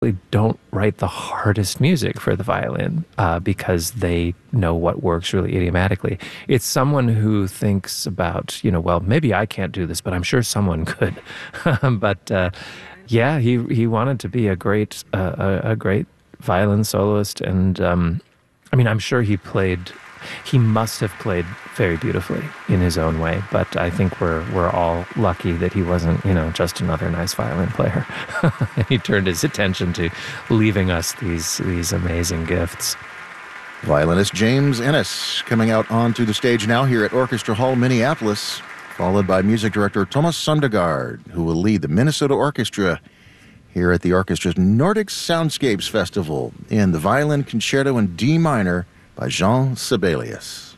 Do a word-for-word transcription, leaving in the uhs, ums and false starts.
don't write the hardest music for the violin uh, because they know what works really idiomatically. It's someone who thinks about, you know, well, maybe I can't do this, but I'm sure someone could. but uh, yeah, he he wanted to be a great uh, a, a great violin soloist, and um, I mean, I'm sure he played. He must have played very beautifully in his own way, but I think we're we're all lucky that he wasn't, you know, just another nice violin player. And he turned his attention to leaving us these these amazing gifts. Violinist James Ennis coming out onto the stage now here at Orchestra Hall, Minneapolis, followed by music director Thomas Sundergaard, who will lead the Minnesota Orchestra here at the orchestra's Nordic Soundscapes Festival in the Violin Concerto in D minor by Jean Sibelius.